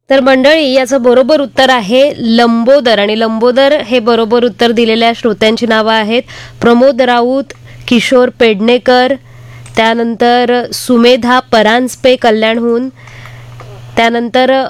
तर मंडळी याचं बरोबर उत्तर आहे लंबोदर. आणि लंबोदर हे बरोबर उत्तर दिलेल्या श्रोत्यांची नावं आहेत प्रमोद राऊत, किशोर पेडणेकर, त्यानंतर सुमेधा परांजपे कल्याणहून, त्यानंतर